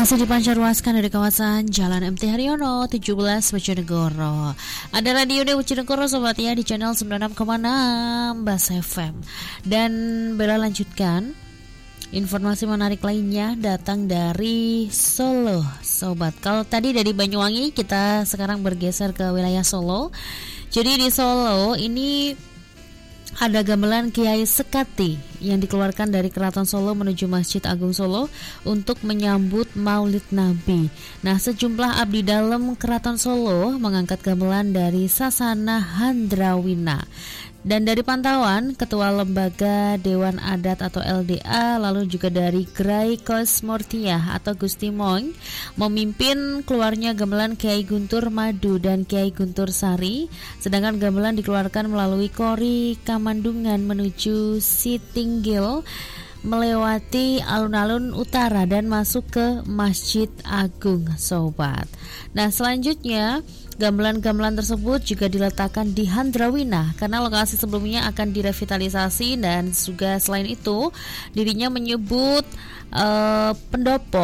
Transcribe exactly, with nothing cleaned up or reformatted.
Masih dipancarluaskan dari kawasan Jalan M T Haryono tujuh belas Bojonegoro. Ada Radio D Bojonegoro sobat ya di channel sembilan puluh enam koma enam Bas F M. Dan Bella lanjutkan informasi menarik lainnya datang dari Solo sobat. Kalau tadi dari Banyuwangi, kita sekarang bergeser ke wilayah Solo. Jadi di Solo ini ada gamelan Kiai Sekati yang dikeluarkan dari Keraton Solo menuju Masjid Agung Solo untuk menyambut Maulid Nabi. Nah, sejumlah abdi dalam Keraton Solo mengangkat gamelan dari Sasana Handrawina. Dan dari pantauan Ketua Lembaga Dewan Adat atau L D A, lalu juga dari Grai Kosmortiah atau Gusti Mong, memimpin keluarnya gamelan Kiai Guntur Madu dan Kiai Guntur Sari. Sedangkan gamelan dikeluarkan melalui Kori Kamandungan menuju Sitinggil, melewati alun-alun utara dan masuk ke Masjid Agung sobat. Nah, selanjutnya gamelan-gamelan tersebut juga diletakkan di Handrawina karena lokasi sebelumnya akan direvitalisasi. Dan juga selain itu dirinya menyebut uh, pendopo